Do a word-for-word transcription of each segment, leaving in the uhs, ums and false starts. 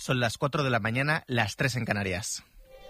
son las cuatro de la mañana, las tres en Canarias.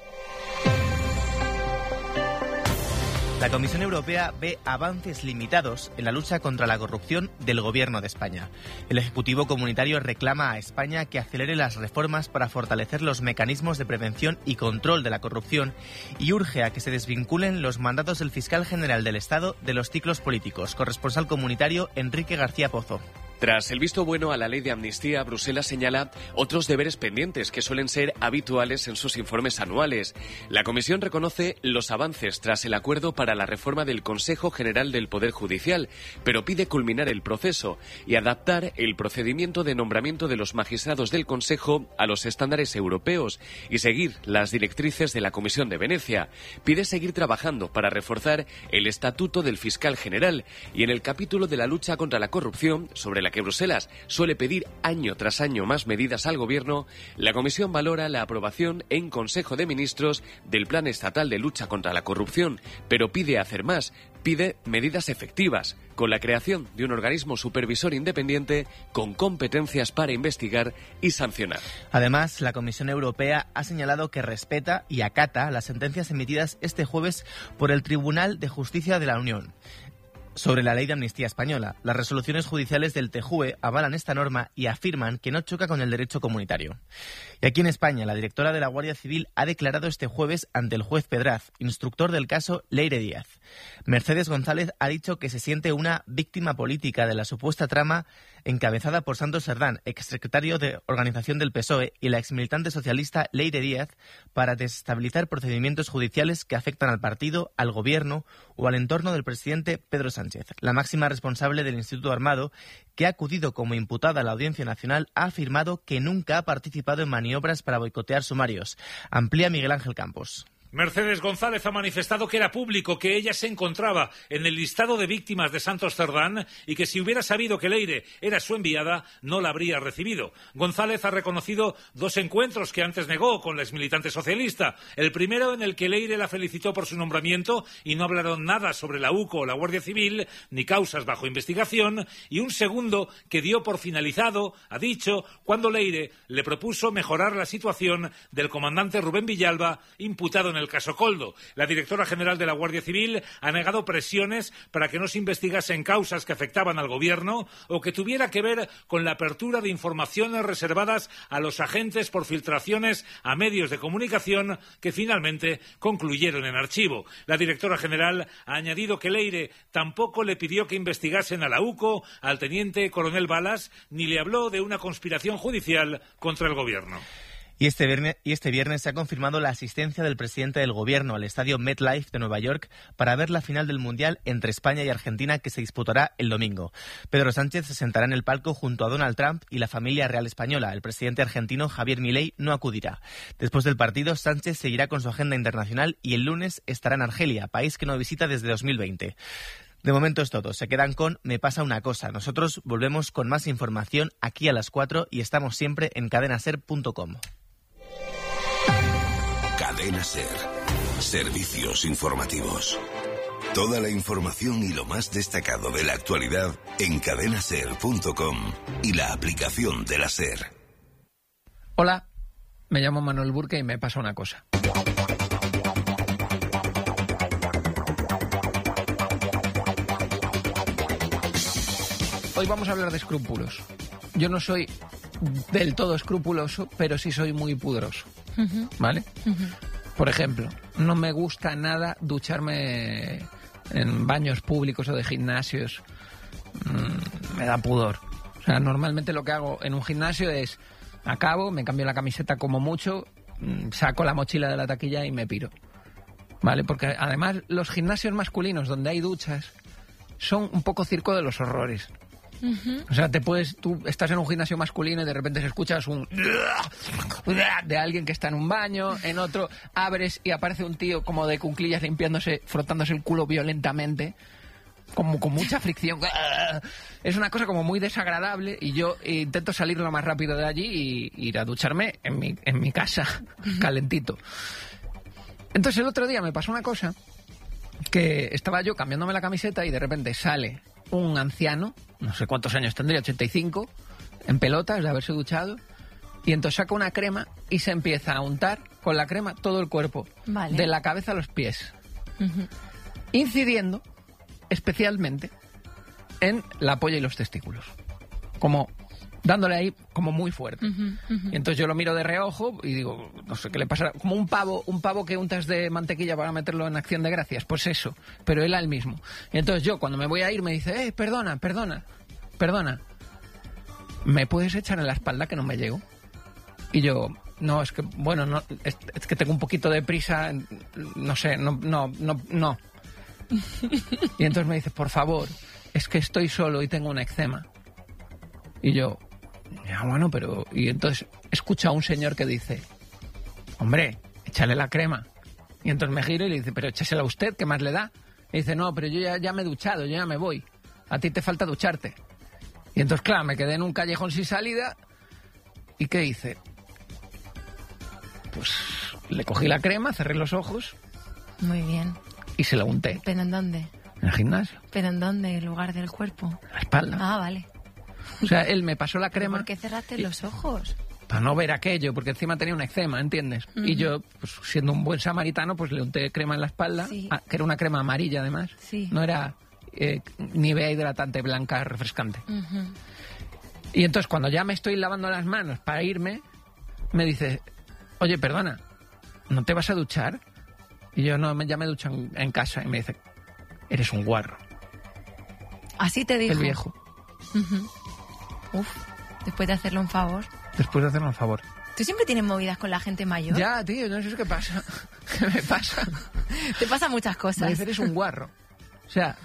La Comisión Europea ve avances limitados en la lucha contra la corrupción del Gobierno de España. El Ejecutivo Comunitario reclama a España que acelere las reformas para fortalecer los mecanismos de prevención y control de la corrupción y urge a que se desvinculen los mandatos del fiscal general del Estado de los ciclos políticos. Corresponsal comunitario Enrique García Pozo. Tras el visto bueno a la ley de amnistía, Bruselas señala otros deberes pendientes que suelen ser habituales en sus informes anuales. La Comisión reconoce los avances tras el acuerdo para la reforma del Consejo General del Poder Judicial, pero pide culminar el proceso y adaptar el procedimiento de nombramiento de los magistrados del Consejo a los estándares europeos y seguir las directrices de la Comisión de Venecia. Pide seguir trabajando para reforzar el estatuto del fiscal general y en el capítulo de la lucha contra la corrupción, sobre la que Bruselas suele pedir año tras año más medidas al Gobierno, la Comisión valora la aprobación en Consejo de Ministros del Plan Estatal de Lucha contra la Corrupción, pero pide hacer más, pide medidas efectivas, con la creación de un organismo supervisor independiente con competencias para investigar y sancionar. Además, la Comisión Europea ha señalado que respeta y acata las sentencias emitidas este jueves por el Tribunal de Justicia de la Unión sobre la ley de amnistía española. Las resoluciones judiciales del T J U E avalan esta norma y afirman que no choca con el derecho comunitario. Y aquí en España, la directora de la Guardia Civil ha declarado este jueves ante el juez Pedraz, instructor del caso Leire Díaz. Mercedes González ha dicho que se siente una víctima política de la supuesta trama encabezada por Santos Cerdán, exsecretario de Organización del P S O E, y la exmilitante socialista Leire Díaz, para desestabilizar procedimientos judiciales que afectan al partido, al gobierno o al entorno del presidente Pedro Sánchez. La máxima responsable del Instituto Armado, que ha acudido como imputada a la Audiencia Nacional, ha afirmado que nunca ha participado en maniobras para boicotear sumarios. Amplía Miguel Ángel Campos. Mercedes González ha manifestado que era público que ella se encontraba en el listado de víctimas de Santos Cerdán y que si hubiera sabido que Leire era su enviada, no la habría recibido. González ha reconocido dos encuentros que antes negó con la exmilitante socialista. El primero en el que Leire la felicitó por su nombramiento y no hablaron nada sobre la U C O o la Guardia Civil, ni causas bajo investigación. Y un segundo que dio por finalizado, ha dicho, cuando Leire le propuso mejorar la situación del comandante Rubén Villalba, imputado en el el caso Coldo. La directora general de la Guardia Civil ha negado presiones para que no se investigasen causas que afectaban al gobierno o que tuviera que ver con la apertura de informaciones reservadas a los agentes por filtraciones a medios de comunicación que finalmente concluyeron en archivo. La directora general ha añadido que Leire tampoco le pidió que investigasen a la U C O, al teniente coronel Balas, ni le habló de una conspiración judicial contra el gobierno. Y este, viernes, y este viernes se ha confirmado la asistencia del presidente del Gobierno al estadio MetLife de Nueva York para ver la final del Mundial entre España y Argentina, que se disputará el domingo. Pedro Sánchez se sentará en el palco junto a Donald Trump y la familia real española. El presidente argentino Javier Milei no acudirá. Después del partido, Sánchez seguirá con su agenda internacional y el lunes estará en Argelia, país que no visita desde dos mil veinte. De momento es todo. Se quedan con Me pasa una cosa. Nosotros volvemos con más información aquí a las cuatro y estamos siempre en cadena ser punto com. Cadena Ser. Servicios informativos. Toda la información y lo más destacado de la actualidad en cadena ser punto com y la aplicación de la Ser. Hola, me llamo Manuel Burke y me pasa una cosa. Hoy vamos a hablar de escrúpulos. Yo no soy del todo escrupuloso, pero sí soy muy pudoroso. Uh-huh. ¿Vale? Uh-huh. Por ejemplo, no me gusta nada ducharme en baños públicos o de gimnasios. Mm, me da pudor. O sea, normalmente lo que hago en un gimnasio es acabo, me cambio la camiseta como mucho, saco la mochila de la taquilla y me piro. ¿Vale? Porque además los gimnasios masculinos donde hay duchas son un poco circo de los horrores. Uh-huh. O sea, te puedes, tú estás en un gimnasio masculino y de repente se escuchas un de alguien que está en un baño, en otro abres y aparece un tío como de cuclillas limpiándose, frotándose el culo violentamente, como con mucha fricción. Es una cosa como muy desagradable y yo intento salir lo más rápido de allí y ir a ducharme en mi, en mi casa, calentito. Entonces el otro día me pasó una cosa, que estaba yo cambiándome la camiseta y de repente sale un anciano, no sé cuántos años tendría, ochenta y cinco, en pelotas de haberse duchado, Y entonces saca una crema y se empieza a untar con la crema todo el cuerpo. Vale. De la cabeza a los pies. Ujú. Incidiendo especialmente en la polla y los testículos. Como dándole ahí como muy fuerte. Ujú, ujú. Y entonces yo lo miro de reojo y digo, no sé qué le pasa. Como un pavo, un pavo que untas de mantequilla para meterlo en Acción de Gracias. Pues eso, pero él al mismo. Y entonces yo cuando me voy a ir me dice, eh, perdona, perdona, perdona. ¿Me puedes echar en la espalda que no me llego? Y yo, no, es que, bueno, no, es, es que tengo un poquito de prisa, no sé, no, no, no, no. Y entonces me dice, por favor, es que estoy solo y tengo un eczema. Y yo, ya bueno, pero... Y entonces escucho a un señor que dice, hombre, échale la crema. Y entonces me giro y le dice, pero échasela a usted, ¿qué más le da? Y dice, no, pero yo ya, ya me he duchado, yo ya me voy. A ti te falta ducharte. Y entonces, claro, me quedé en un callejón sin salida. ¿Y qué hice? Pues le cogí la crema, cerré los ojos Muy bien. y se la unté ¿Pero en dónde? en el gimnasio, ¿Pero en dónde? ¿En lugar del cuerpo? en la espalda. Ah, vale. O sea, él me pasó la ¿Pero crema ¿Por qué cerraste los ojos? para no ver aquello, porque encima tenía un eczema, ¿entiendes? Ujú. Y yo, pues siendo un buen samaritano, pues le unté crema en la espalda, Sí. ah, que era una crema amarilla además. Sí. No era eh, Nivea hidratante blanca refrescante. Ujú. Y entonces cuando ya me estoy lavando las manos para irme, me dice, oye, perdona, ¿no te vas a duchar? Y yo, no, me- ya me ducho en, en casa. Y me dice, eres un guarro. Así te dijo. El viejo. Ujú. Uf, después de hacerle un favor. Después de hacerme un favor. ¿Tú siempre tienes movidas con la gente mayor? Ya, tío, no sé qué pasa. ¿Qué me pasa? Te pasan muchas Me cosas. dice, eres un guarro. O sea,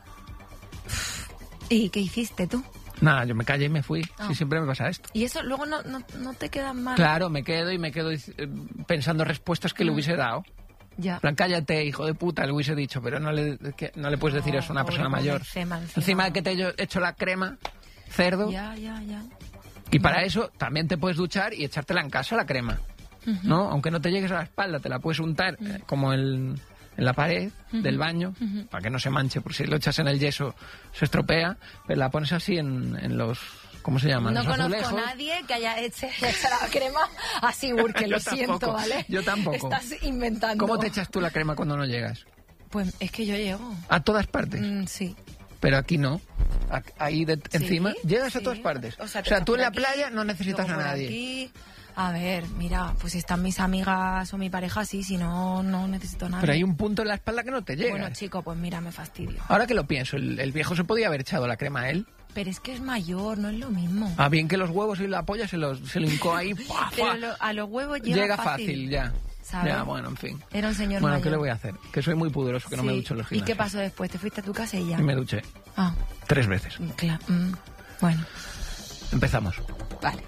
¿Y qué hiciste tú? nada, yo me callé y me fui. Ah. Sí, siempre me pasa esto. Y eso luego no, no, no te queda mal. Claro, me quedo y me quedo eh, pensando respuestas que le hubiese dado. Ya. En plan, cállate, hijo de puta, le hubiese dicho, pero no le, que- no le puedes decir eso a una pobre, persona con mayor. eczema encima. Encima de que te he hecho la crema, cerdo. Ya, ya, ya. Y para eso también te puedes duchar y echártela en casa la crema, ¿no? Aunque no te llegues a la espalda, te la puedes untar eh, como el, en la pared del baño, para que no se manche, porque si lo echas en el yeso se estropea, pero la pones así en, en los... ¿Cómo se llaman? No Los conozco azulejos. a nadie que haya hecho, hecho la crema así, porque lo Yo siento, tampoco, ¿vale? yo tampoco. Estás inventando. ¿Cómo te echas tú la crema cuando no llegas? Pues es que yo llego. A todas partes. Mm, sí. Pero aquí no. A- Ahí de- encima Sí, llegas a sí. todas partes. O O sea, sea, te tú en vas la por aquí, playa no necesitas a luego por nadie. aquí. A ver, mira, pues si están mis amigas o mi pareja, sí, si no, no necesito nada. Pero hay un punto en la espalda que no te llega. Bueno, chico, pues mira, me fastidio. Ahora que lo pienso, el, el viejo se podía haber echado la crema a él. Pero es que es mayor, no es lo mismo. Ah, bien que los huevos y la polla se los se lo hincó ahí. ¡Fua, Pero fua! lo- a los huevos llega, Llega fácil, ya. ¿sabes? Ya, bueno, en fin. Era un señor Bueno, mayor. ¿qué le voy a hacer? Que soy muy pudoroso, que no me Sí. ducho en los ¿Y gimnasios. qué pasó después? ¿Te fuiste a tu casa y ya? Y me duché. Ah, Tres veces. claro. mm, Bueno, Empezamos. vale.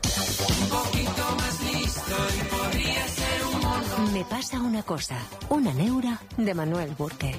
Me pasa una cosa, una neura de Manuel Burke.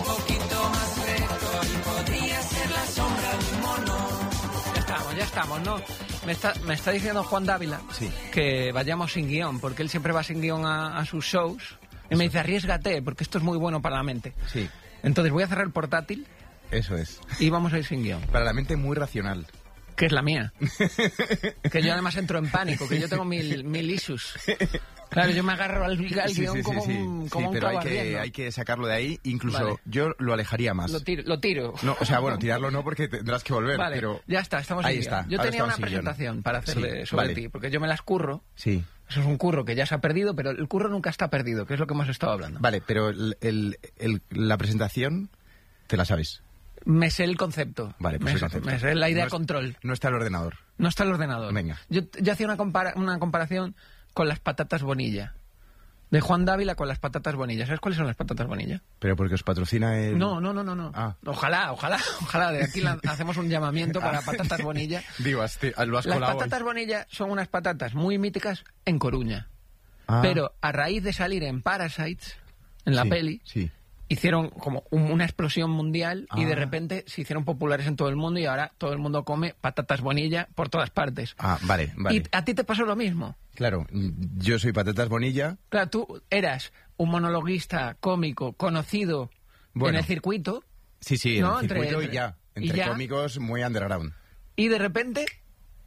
Ya estamos, ya estamos, ¿no? Me está, me está diciendo Juan Dávila Sí. que vayamos sin guión, porque él siempre va sin guión a, a sus shows. Y me dice, arriésgate, porque esto es muy bueno para la mente. Sí, Entonces voy a cerrar el portátil eso es. y vamos a ir sin guión, Para la mente muy racional. que es la mía. Que yo además entro en pánico, que yo tengo mil, mil issues. Claro, yo me agarro al, al Sí, guión sí, sí, como sí. un, Sí, como un pero hay clavo que, ardiendo. hay que sacarlo de ahí. Incluso Vale. yo lo alejaría más. Lo tiro. Lo tiro. No, o sea, bueno, tirarlo no porque tendrás que volver, Vale, pero... ya está, estamos Ahí en guión. está, Yo ahora tenía una estamos en guión. presentación para hacer Sí, de- sobre vale. ti, porque yo me las curro. Sí. Eso es un curro que ya se ha perdido, pero el curro nunca está perdido, que es lo que hemos estado hablando. Vale, pero el, el- el- la presentación te la sabes. Me sé el concepto. Vale, pues me, el sé- concepto. me sé la idea No es- control. No está el ordenador. No está el ordenador. Venga. Yo, yo hacía una, compara- una comparación con las patatas Bonilla. De Juan Dávila con las patatas Bonilla. ¿Sabes cuáles son las patatas Bonilla? Pero porque os patrocina el... No, no, no, no. no. Ah. Ojalá, ojalá, ojalá. De aquí la- hacemos un llamamiento para patatas Bonilla. Digo, has- te- lo has Las colado ahí. patatas Bonilla son unas patatas muy míticas en Coruña. Ah, Pero a raíz de salir en Parasites, en la sí, peli, Sí. hicieron como un- una explosión mundial y de Ah. repente se hicieron populares en todo el mundo y ahora todo el mundo come patatas Bonilla por todas partes. Ah, vale, vale. Y a ti te pasó lo mismo. Claro, yo soy Patatas Bonilla. Claro, tú eras un monologuista cómico conocido Bueno. en el circuito Sí, sí, en No, el entre- circuito entre- y ya. y Entre ya. cómicos muy underground. y de repente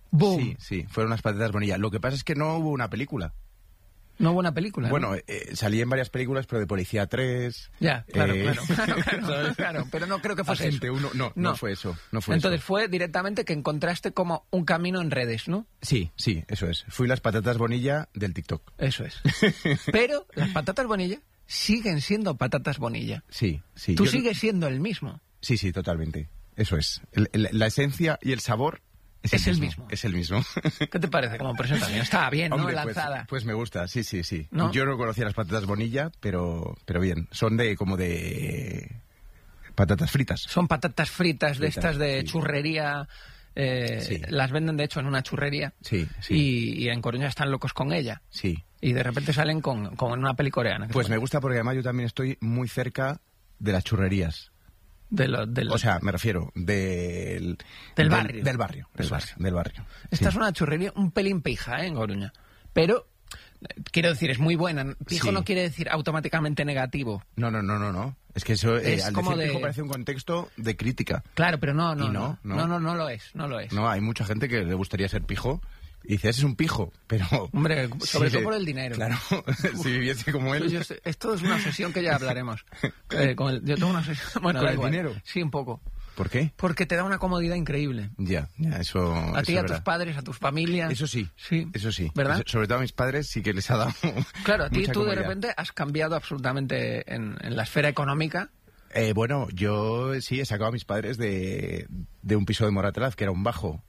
¡Boom! Sí, sí, fueron las patatas Bonilla. Lo que pasa es que no hubo una película. No hubo una película. Bueno, ¿no? eh, salí en varias películas, pero de Policía tres. Ya, claro, eh, claro, claro, claro, claro, pero no creo que fuese Agente eso. uno, no, no, no fue eso. No fue Entonces eso. fue directamente que encontraste como un camino en redes, ¿no? Sí, sí, eso es. Fui las patatas Bonilla del TikTok. Eso es. Pero las patatas Bonilla siguen siendo patatas Bonilla. Sí, sí. Tú Yo- sigues siendo el mismo. Sí, sí, totalmente. Eso es. El- el- la esencia y el sabor es, Es el mismo. Es el mismo. ¿Qué te parece como presentación? Está bien, ¿no? Hombre, pues, Lanzada. pues me gusta, sí, sí, sí. ¿No? Yo no conocía las patatas Bonilla, pero, pero bien. Son de como de patatas fritas. Son patatas fritas de Fritas, estas de sí. churrería. eh, Sí. Las venden, de hecho, en una churrería. Sí, sí. Y, y en Coruña están locos con ella. Sí. Y de repente salen con, con una peli coreana. que Pues se me llama- gusta porque además yo también estoy muy cerca de las churrerías. De lo, de lo- O sea, me refiero del... Del barrio. Del barrio. Del eso es, barrio. del barrio. Esta Sí. es una churrería un pelín pija, ¿eh? En Coruña. Pero, eh, quiero decir, es muy buena. Pijo Sí. no quiere decir automáticamente negativo. No, no, no, no, no. Es que eso, eh, Es al como decir de- pijo parece un contexto de crítica. Claro, pero no, no, Y no. no, No, no. no, no, lo es, no lo es. No, hay mucha gente que le gustaría ser pijo y dice, ese es un pijo, pero... Hombre, sobre Sí, todo por el dinero. Claro, si viviese como él... Yo sé- esto es una sesión que ya hablaremos. Eh, con el- yo tengo una sesión... Bueno, ¿Con da el igual. dinero? Sí, un poco. ¿Por qué? Porque te da una comodidad increíble. Ya, ya, eso... A eso ti, a es tus verdad. padres, a tus familias. Eso sí, Sí. eso sí. ¿Verdad? Eso- sobre todo a mis padres sí que les ha dado Claro, a ti mucha tú de comodidad. repente has cambiado absolutamente en, en la esfera económica. Eh, bueno, yo sí he sacado a mis padres de, de un piso de Moratalaz, que era un bajo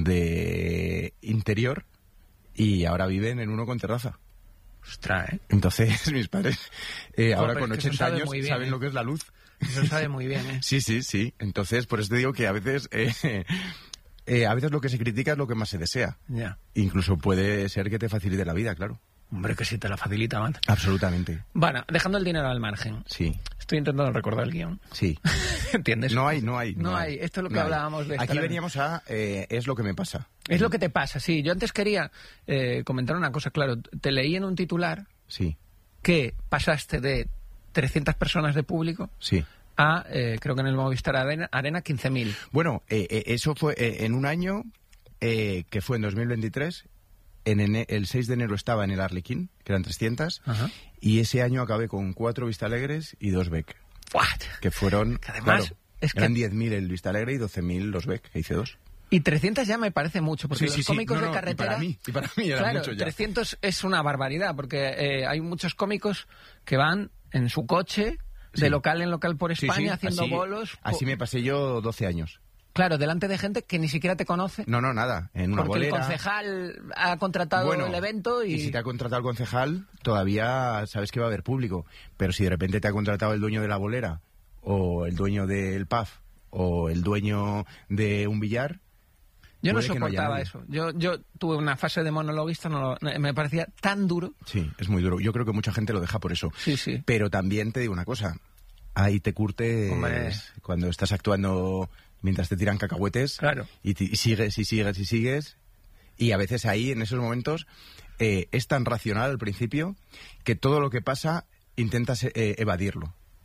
de interior, y ahora viven en uno con terraza. Ostras, ¿eh? Entonces, mis padres, eh, ahora pero con es que eso ochenta sabe años, muy bien, saben ¿eh? lo que es la luz. Eso sabe muy bien, ¿eh? Sí, sí, sí. Entonces, por eso te digo que a veces, eh, eh, a veces lo que se critica es lo que más se desea. Ya. Incluso puede ser que te facilite la vida, claro. Hombre, que si te la facilita, man. Absolutamente. Bueno, dejando el dinero al margen. Sí, Estoy intentando recordar el guión. sí. ¿Entiendes? No hay, no hay. No hay. Esto es lo que no hay. hablábamos de Aquí estar en- veníamos a eh, es lo que me pasa. Es lo que te pasa, sí. Yo antes quería eh, comentar una cosa, claro. Te leí en un titular Sí, que pasaste de trescientas personas de público sí. a, eh, creo que en el Movistar Arena, Arena quince mil. Bueno, eh, eh, eso fue eh, en un año eh, que fue en dos mil veintitrés. En ene- el seis de enero estaba en el Arlequín, que eran trescientas, Ajá. y ese año acabé con cuatro Vistalegres y dos Beck, What? que fueron, Que además, claro, es que- eran diez mil el Vistalegre y doce mil los Beck, que hice dos. Y trescientas ya me parece mucho, porque Sí, los sí, sí. cómicos No, de no, y carretera... para mí, y para mí era claro, mucho ya. trescientos es una barbaridad, porque eh, hay muchos cómicos que van en su coche, de Sí. local en local por Sí, España, sí, haciendo así- bolos. po- Así me pasé yo doce años. Claro, delante de gente que ni siquiera te conoce. No, no, nada, en una porque el bolera. concejal ha contratado Bueno, el evento y... si te ha contratado el concejal, todavía sabes que va a haber público. Pero si de repente te ha contratado el dueño de la bolera, o el dueño del pub, o el dueño de un billar... Yo no puede que no haya soportaba nadie. eso. Yo, yo tuve una fase de monologuista, no lo- me parecía tan duro. Sí, es muy duro. Yo creo que mucha gente lo deja por eso. Sí, sí. Pero también te digo una cosa. Ahí te curtes Hombre. cuando estás actuando mientras te tiran cacahuetes. Claro. Y, ti- y sigues y sigues y sigues. Y a veces ahí, en esos momentos, eh, es tan racional al principio que todo lo que pasa intentas eh, evadirlo.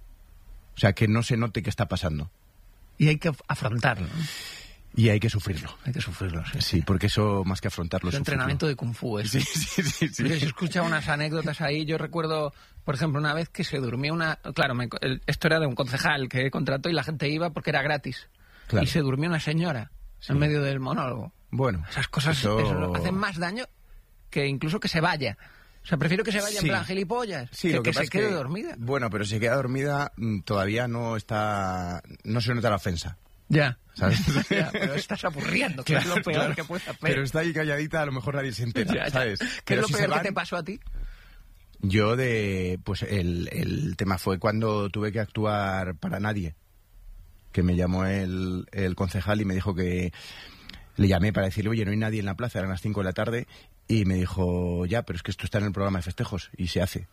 O sea, que no se note que está pasando. Y hay que af- afrontarlo. ¿no? Y hay que sufrirlo. Hay que sufrirlo, sí. Sí, porque eso más que afrontarlo Es es un sufrirlo. entrenamiento de Kung Fu, eso. Sí, sí, sí. sí. Yo he escuchado unas anécdotas ahí. Yo recuerdo, por ejemplo, una vez que se durmió una... Claro, me- el- esto era de un concejal que contrató y la gente iba porque era gratis. Claro. Y se durmió una señora Sí. en medio del monólogo. Bueno, Esas cosas eso- eso hacen más daño que incluso que se vaya. O sea, prefiero que se vaya Sí. en plan gilipollas Sí, que lo que, que pasa se es quede que- dormida. Bueno, pero si queda dormida mm, todavía no está, no se nota la ofensa, Ya. ¿sabes? Ya, pero estás aburriendo, que es lo peor Claro, que puede hacer. pero está ahí calladita, a lo mejor nadie se entera, Ya, ya. ¿sabes? ¿Qué Pero es lo si se peor que van- te pasó a ti? Yo de, pues el, el tema fue cuando tuve que actuar para nadie, que me llamó el, el concejal y me dijo que le llamé para decirle, oye, no hay nadie en la plaza, eran las cinco de la tarde, y me dijo, ya, pero es que esto está en el programa de festejos, y se hace.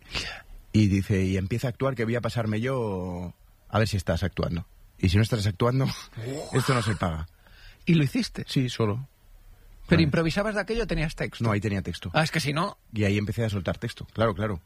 Y dice, y empieza a actuar, que voy a pasarme yo a ver si estás actuando. Y si no estás actuando, esto no se paga. ¿Y lo hiciste? Sí, solo. ¿Pero Vale. improvisabas de aquello o tenías texto? No, ahí tenía texto. Ah, es que si no, Y ahí empecé a soltar texto, claro, claro.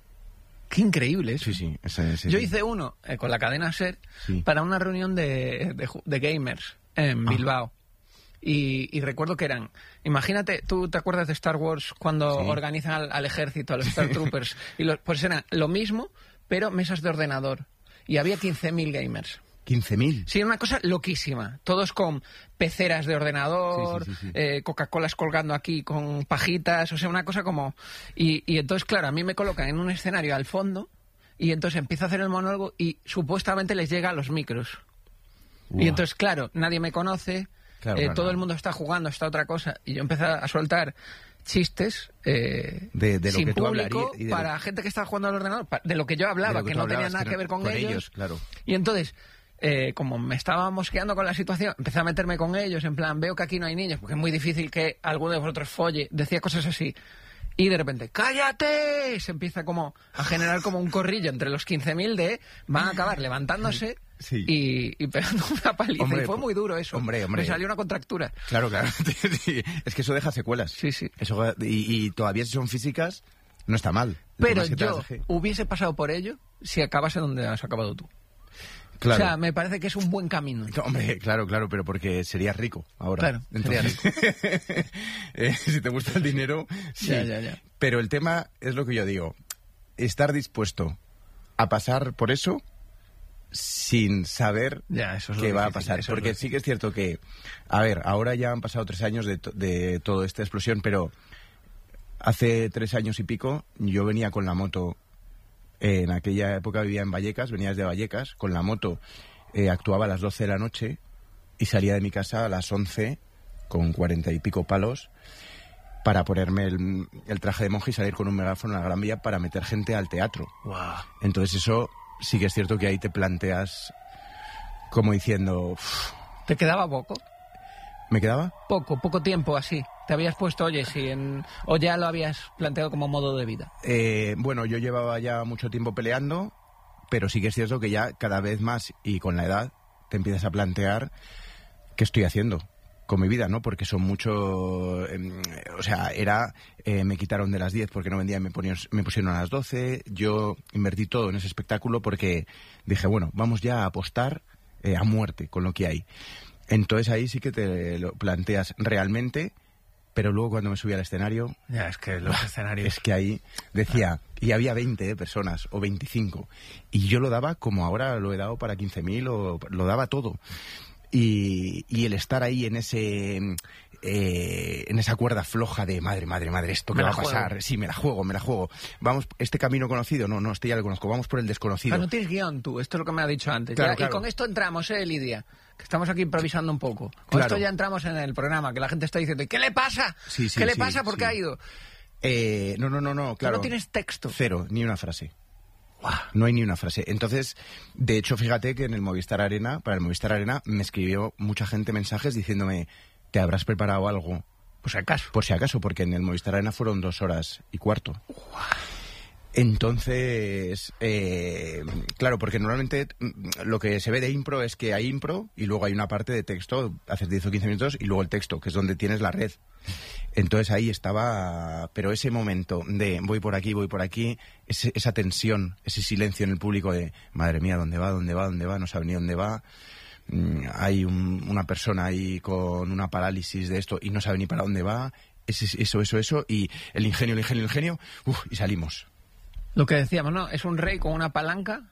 qué increíble eso. Sí, sí. ese- ese- Yo hice uno eh, con la cadena SER Sí. para una reunión de, de, ju- de gamers en Ah. Bilbao. Y, y recuerdo que eran, imagínate, ¿tú te acuerdas de Star Wars cuando Sí. organizan al, al ejército, a los Star Troopers? Y los, pues eran lo mismo, pero mesas de ordenador. Y había quince mil gamers. quince mil. Sí, una cosa loquísima. Todos con peceras de ordenador, Sí, sí, sí, sí. eh, Coca-Colas colgando aquí con pajitas, o sea, una cosa como... Y, y entonces, claro, a mí me colocan en un escenario al fondo y entonces empiezo a hacer el monólogo y supuestamente les llega a los micros. Buah. Y entonces, claro, nadie me conoce, Claro, eh, claro, todo claro. el mundo está jugando, está otra cosa. Y yo empecé a soltar chistes eh, De- de lo sin que tú público hablarías y de lo- para gente que estaba jugando al ordenador, pa- de lo que yo De hablaba, lo que, tú no tenía hablabas, nada que que no- ver con, con ellos, claro. Y entonces, eh, como me estaba mosqueando con la situación, empecé a meterme con ellos, en plan, veo que aquí no hay niños, porque es muy difícil que alguno de vosotros folle, decía cosas así. Y de repente, ¡cállate! Se empieza como a generar como un corrillo entre los quince mil de van a acabar levantándose Sí. y, y pegando una paliza. Hombre, y fue po- muy duro eso. hombre, hombre. Me salió una contractura. Claro, claro. Sí, es que eso deja secuelas. Sí, sí. Eso, y, y todavía si son físicas, no está mal. El Pero tema es que te yo las deje. hubiese pasado por ello si acabase donde has acabado tú. Claro. O sea, me parece que es un buen camino. Hombre, claro, claro, pero porque serías rico ahora. Claro, sería eh, si te gusta el dinero, sí. Ya, ya, ya. Pero el tema es lo que yo digo. Estar dispuesto a pasar por eso sin saber Ya, eso es lo qué va a difícil, pasar. eso es Porque lo sí que es cierto que, a ver, ahora ya han pasado tres años de, to- de toda esta explosión, pero hace tres años y pico yo venía con la moto. En aquella época vivía en Vallecas, venía desde Vallecas, con la moto eh, actuaba a las doce de la noche y salía de mi casa a las once con cuarenta y pico palos para ponerme el, el traje de monje y salir con un megáfono a la Gran Vía para meter gente al teatro. Wow. Entonces eso sí que es cierto que ahí te planteas como diciendo, "Uf, ¿Te quedaba poco? ¿me quedaba? Poco, poco tiempo así. Te habías puesto, oye, si en... o ya lo habías planteado como modo de vida. Eh, bueno, yo llevaba ya mucho tiempo peleando, pero sí que es cierto que ya cada vez más y con la edad te empiezas a plantear qué estoy haciendo con mi vida, ¿no? Porque son mucho... eh, o sea, era... eh, me quitaron de las diez porque no vendía y me, ponieron, me pusieron a las doce. Yo invertí todo en ese espectáculo porque dije, bueno, vamos ya a apostar eh, a muerte con lo que hay. Entonces ahí sí que te lo planteas realmente, pero luego cuando me subí al escenario... Ya, es que los escenarios... Es que ahí decía, y había veinte personas o veinticinco, y yo lo daba como ahora lo he dado para quince mil, o lo daba todo. Y, y el estar ahí en ese eh, en esa cuerda floja de madre, madre, madre, esto Me que va la a pasar, juego. sí, me la juego, me la juego. Vamos, este camino conocido, no, no, este ya lo conozco, vamos por el desconocido. Ah, no tienes guión tú, esto es lo que me ha dicho antes. Claro, Ya, claro. Y con esto entramos, ¿eh, Lidia? Que estamos aquí improvisando un poco. Con Claro. esto ya entramos en el programa, que la gente está diciendo, ¿y qué le pasa? Sí, sí, ¿Qué le sí, pasa? ¿Por sí. qué ha ido? Eh, no, no, no, no, Tú claro. no tienes texto. Cero, ni una frase. No hay ni una frase. Entonces, de hecho, fíjate que en el Movistar Arena, para el Movistar Arena, me escribió mucha gente mensajes diciéndome, ¿te habrás preparado algo? Por si acaso. Por si acaso, porque en el Movistar Arena fueron dos horas y cuarto. Entonces, eh, claro, porque normalmente mm, lo que se ve de impro es que hay impro y luego hay una parte de texto, haces diez o quince minutos y luego el texto, que es donde tienes la red. Entonces ahí estaba, pero ese momento de voy por aquí, voy por aquí, ese- esa tensión, ese silencio en el público de madre mía, ¿dónde va, dónde va, dónde va? No sabe ni dónde va. Mm, hay un- una persona ahí con una parálisis de esto y no sabe ni para dónde va. Ese- eso, eso, eso. Y el ingenio, el ingenio, el ingenio. Uf, y salimos. Lo que decíamos, ¿no? Es un rey con una palanca